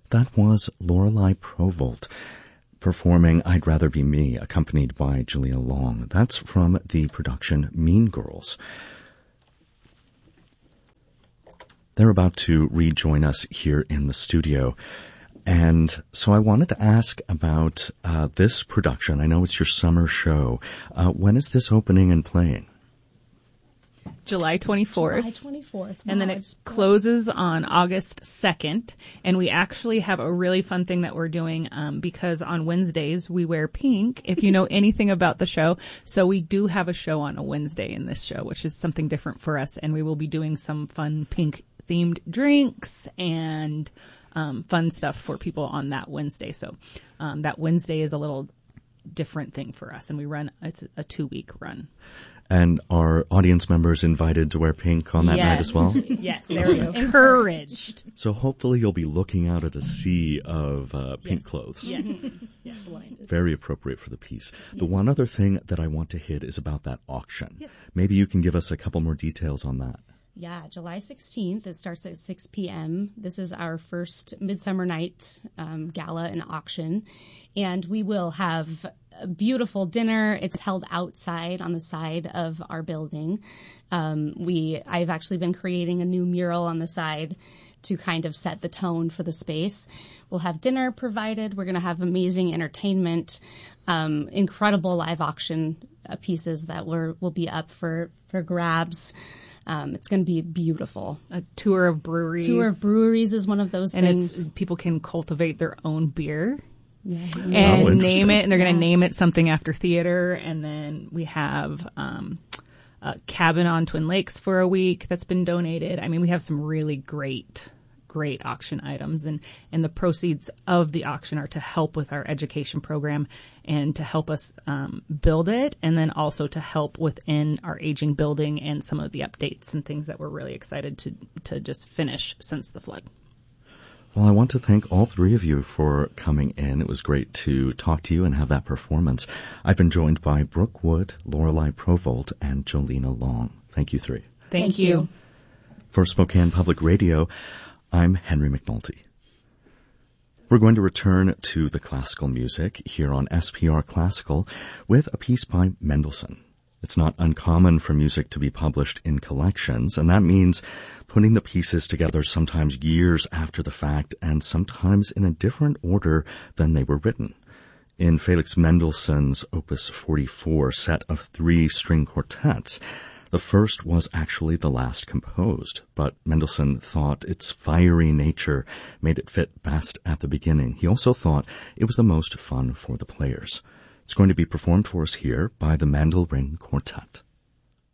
That was Lorelei Provolt performing I'd Rather Be Me, accompanied by Jolina Long. That's from the production Mean Girls. They're about to rejoin us here in the studio. And so I wanted to ask about this production. I know it's your summer show. When is this opening and playing? July 24th. July 24th. And then it closes on August 2nd. And we actually have a really fun thing that we're doing because on Wednesdays we wear pink, if you know anything about the show. So we do have a show on a Wednesday in this show, which is something different for us. And we will be doing some fun pink-themed drinks and fun stuff for people on that Wednesday. So that Wednesday is a little different thing for us. And it's a 2-week run. And are audience members invited to wear pink on that night as well? Yes, they're encouraged. So hopefully you'll be looking out at a sea of pink clothes. Yes. Yes. Very appropriate for the piece. Yes. The one other thing that I want to hit is about that auction. Yes. Maybe you can give us a couple more details on that. Yeah, July 16th. It starts at 6 p.m. This is our first Midsummer Night gala and auction. And we will have a beautiful dinner. It's held outside on the side of our building. I've actually been creating a new mural on the side to kind of set the tone for the space. We'll have dinner provided. We're going to have amazing entertainment, incredible live auction pieces that will be up for grabs. It's going to be beautiful. A tour of breweries. Tour of breweries is one of those things. And people can cultivate their own beer. Yeah. And name it, and they're going to name it something after theater. And then we have a cabin on Twin Lakes for a week that's been donated. I mean, we have some really great auction items, and the proceeds of the auction are to help with our education program and to help us build it, and then also to help within our aging building and some of the updates and things that we're really excited to just finish since the flood. Well, I want to thank all three of you for coming in. It was great to talk to you and have that performance. I've been joined by Brooke Wood, Lorelei Provolt, and Jolina Long. Thank you three. Thank you. For Spokane Public Radio, I'm Henry McNulty. We're going to return to the classical music here on SPR Classical with a piece by Mendelssohn. It's not uncommon for music to be published in collections, and that means putting the pieces together sometimes years after the fact and sometimes in a different order than they were written. In Felix Mendelssohn's Opus 44 set of 3 string quartets, the first was actually the last composed, but Mendelssohn thought its fiery nature made it fit best at the beginning. He also thought it was the most fun for the players. It's going to be performed for us here by the Mandel Ring Quartet.